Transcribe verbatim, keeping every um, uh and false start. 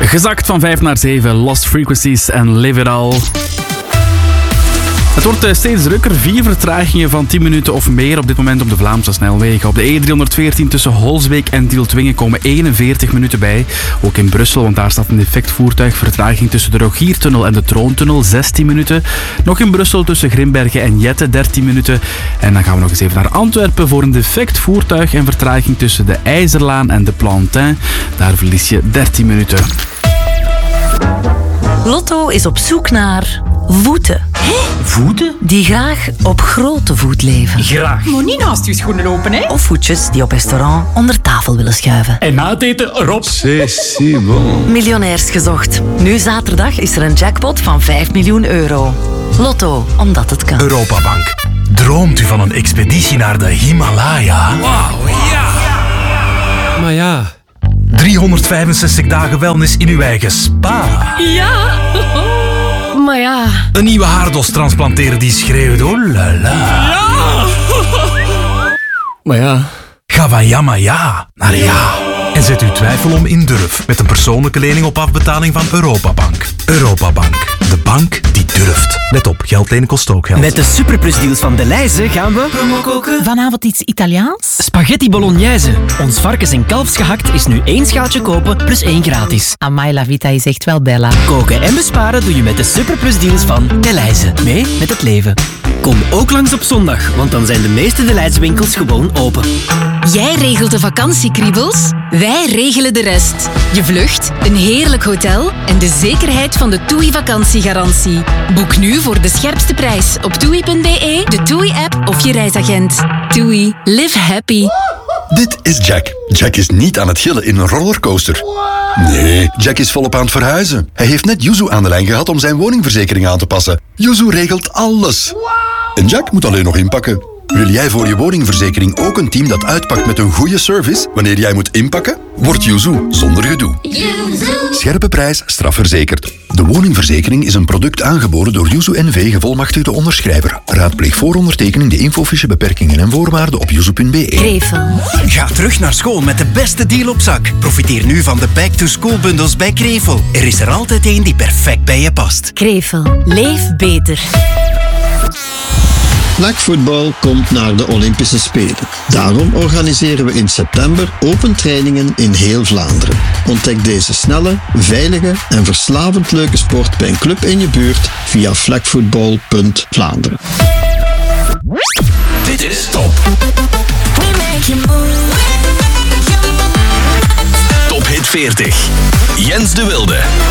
Gezakt van vijf naar zeven, Lost Frequencies en Live It All. Het wordt steeds drukker, vier vertragingen van tien minuten of meer op dit moment op de Vlaamse snelwegen. Op de E driehonderdveertien tussen Holsbeek en Tieltwingen komen eenenveertig minuten bij. Ook in Brussel, want daar staat een defect voertuig. Vertraging tussen de Rogiertunnel en de Troontunnel, zestien minuten. Nog in Brussel tussen Grimbergen en Jette, dertien minuten. En dan gaan we nog eens even naar Antwerpen voor een defect voertuig en vertraging tussen de IJzerlaan en de Plantin. Daar verlies je dertien minuten. Lotto is op zoek naar voeten. Hé? Voeten? Die graag op grote voet leven. Graag. Maar niet naast je schoenen lopen, hè? Of voetjes die op restaurant onder tafel willen schuiven. En na het eten erop. C'est si bon. Miljonairs gezocht. Nu zaterdag is er een jackpot van vijf miljoen euro. Lotto, omdat het kan. Europabank. Droomt u van een expeditie naar de Himalaya? Wauw, ja. Maar ja... driehonderdvijfenzestig dagen wellness in uw eigen spa. Ja! Maar ja... Een nieuwe haardos transplanteren die schreeuwt, oh la la. Ja. Maar ja... Ga van ja maar ja naar ja. En zet uw twijfel om in durf met een persoonlijke lening op afbetaling van Europabank. Europabank, de bank die durft. Let op, geld lenen kost ook geld. Met de superplusdeals van Delhaize gaan we... Promo koken. Vanavond iets Italiaans? Spaghetti bolognese. Ons varkens- en kalfsgehakt is nu één schaaltje kopen plus één gratis. Amai, la vita is echt wel bella. Koken en besparen doe je met de superplusdeals van Delhaize. Mee met het leven. Kom ook langs op zondag, want dan zijn de meeste Delhaize winkels gewoon open. Jij regelt de vakantiekriebels, wij regelen de rest. Je vlucht, een heerlijk hotel en de zekerheid van de TUI vakantiegarantie. Boek nu voor de scherpste prijs op toei punt be, de TUI-app of je reisagent. TUI, live happy. Dit is Jack. Jack is niet aan het gillen in een rollercoaster. Nee, Jack is volop aan het verhuizen. Hij heeft net Yuzu aan de lijn gehad om zijn woningverzekering aan te passen. Yuzu regelt alles. En Jack moet alleen nog inpakken. Wil jij voor je woningverzekering ook een team dat uitpakt met een goede service wanneer jij moet inpakken? Word Yuzu zonder gedoe. Scherpe prijs, strafverzekerd. De woningverzekering is een product aangeboden door Yuzu N V, gevolmachtigde onderschrijver. Raadpleeg voor ondertekening de infofiche, beperkingen en voorwaarden op yuzu punt be. Krevel. Ga terug naar school met de beste deal op zak. Profiteer nu van de back-to-school-bundels bij Krevel. Er is er altijd één die perfect bij je past. Krevel. Leef beter. Flag-voetbal komt naar de Olympische Spelen. Daarom organiseren we in september open trainingen in heel Vlaanderen. Ontdek deze snelle, veilige en verslavend leuke sport bij een club in je buurt via flagvoetbal punt vlaanderen. Dit is Top. Top Hit veertig. Jens de Wilde.